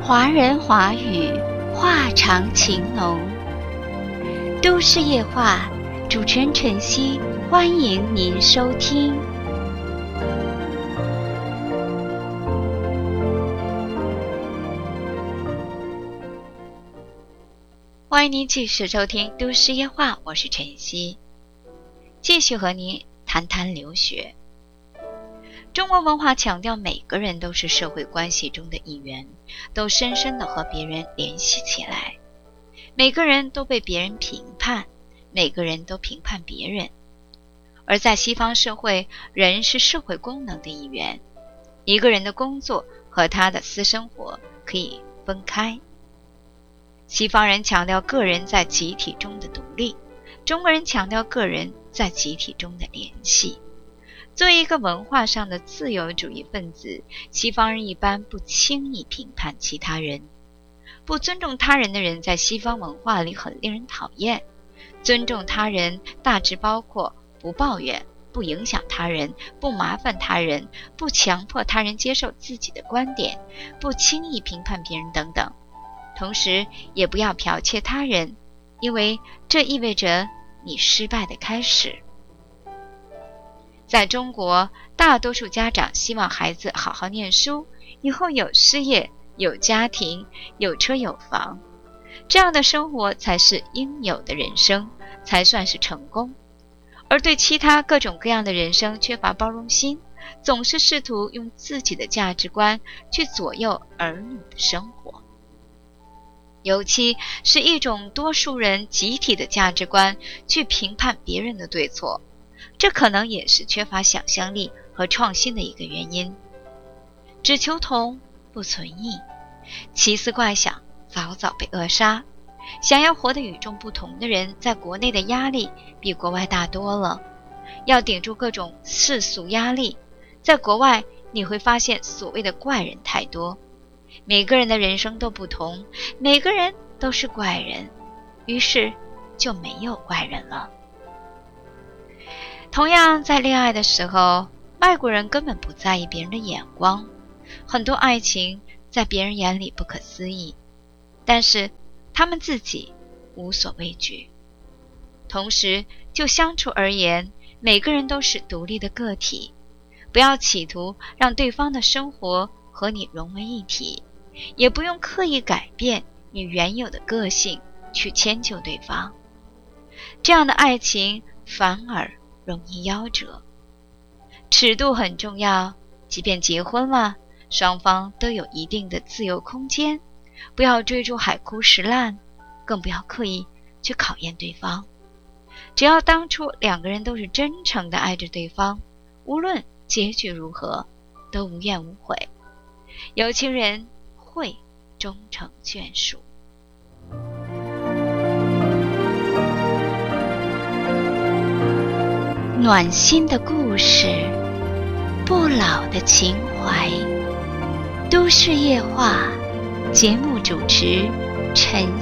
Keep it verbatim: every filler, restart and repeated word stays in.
华人华语，话长情浓。都市夜话，主持人晨曦，欢迎您收听。欢迎您继续收听都市夜话，我是晨曦，继续和您谈谈留学。中国文化强调每个人都是社会关系中的一员，都深深地和别人联系起来。每个人都被别人评判，每个人都评判别人。而在西方社会，人是社会功能的一员，一个人的工作和他的私生活可以分开。西方人强调个人在集体中的独立，中国人强调个人在集体中的联系。作为一个文化上的自由主义分子，西方人一般不轻易评判其他人。不尊重他人的人在西方文化里很令人讨厌。尊重他人大致包括不抱怨、不影响他人、不麻烦他人、不强迫他人接受自己的观点、不轻易评判别人等等。同时也不要剽窃他人，因为这意味着你失败的开始。在中国，大多数家长希望孩子好好念书，以后有事业、有家庭、有车有房，这样的生活才是应有的人生，才算是成功。而对其他各种各样的人生缺乏包容心，总是试图用自己的价值观去左右儿女的生活。尤其是一种多数人集体的价值观去评判别人的对错，这可能也是缺乏想象力和创新的一个原因。只求同不存异，奇思怪想早早被扼杀。想要活得与众不同的人，在国内的压力比国外大多了。要顶住各种世俗压力，在国外你会发现所谓的怪人太多。每个人的人生都不同，每个人都是怪人，于是就没有怪人了。同样在恋爱的时候，外国人根本不在意别人的眼光，很多爱情在别人眼里不可思议，但是他们自己无所畏惧。同时就相处而言，每个人都是独立的个体，不要企图让对方的生活和你融为一体，也不用刻意改变你原有的个性去迁就对方，这样的爱情反而容易夭折。尺度很重要，即便结婚了，双方都有一定的自由空间，不要追逐海枯石烂，更不要刻意去考验对方。只要当初两个人都是真诚地爱着对方，无论结局如何，都无怨无悔，有情人会终成眷属。暖心的故事，不老的情怀。都市夜话，节目主持陈